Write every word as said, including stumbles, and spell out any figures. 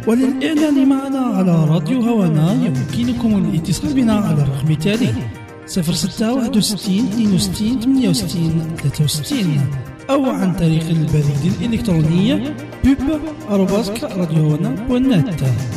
وللإعلان معنا على راديو هوانا يمكنكم الاتصال بنا على الرقم التالي صفر ستة واحد وستين اثنين وستين ثمانية وستين ثلاثة وستين أو عن طريق البريد الإلكتروني بوب آروباس راديو هوانا دوت نت.